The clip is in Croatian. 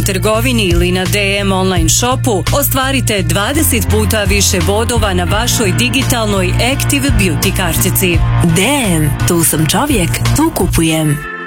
trgovini ili na DM online shopu ostvarite 20 puta više bodova na vašoj digitalnoj Active Beauty kartici. DM, tu sam čovjek, tu kupujem.